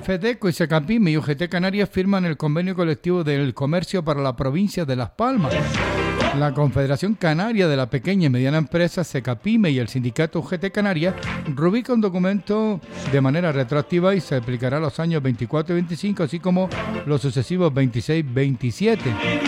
FEDECO y SECAPIME y UGT Canarias firman el convenio colectivo del comercio para la provincia de Las Palmas. La Confederación Canaria de la Pequeña y Mediana Empresa, SECAPIME, y el sindicato UGT Canarias rubrican un documento de manera retroactiva y se aplicará los años 24 y 25, así como los sucesivos 26 y 27.